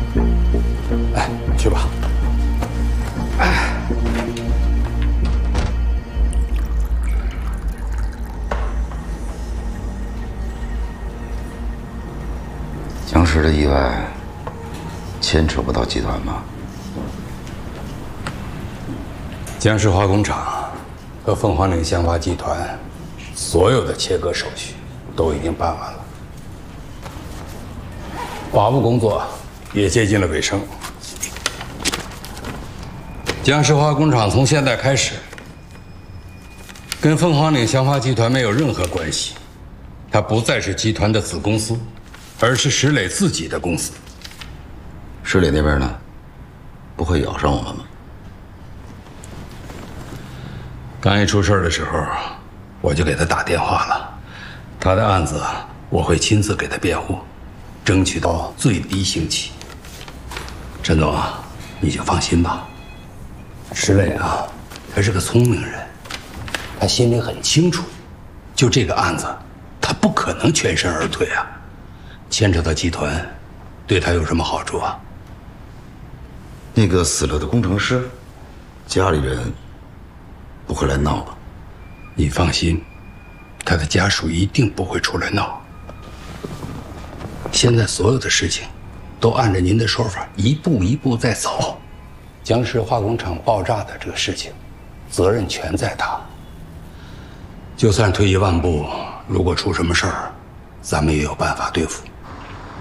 哎，去吧。 江石的意外牵扯不到集团吗？ 江石化工厂和凤凰岭香华集团所有的切割手续都已经办完了，法务工作也接近了尾声。江石化工厂从现在开始跟凤凰岭香华集团没有任何关系，它不再是集团的子公司，而是石磊自己的公司。 石磊那边呢？不会咬上我们吗？ 刚一出事的时候，我就给他打电话了。他的案子我会亲自给他辩护，争取到最低刑期。陈总啊，你就放心吧。石磊啊，他是个聪明人，他心里很清楚，就这个案子，他不可能全身而退啊。牵扯到集团，对他有什么好处啊？ 那个死了的工程师，家里人不会来闹吧？ 你放心，他的家属一定不会出来闹。现在所有的事情都按照您的说法一步一步在走。江石化工厂爆炸的这个事情，责任全在他。就算退一万步，如果出什么事儿，咱们也有办法对付。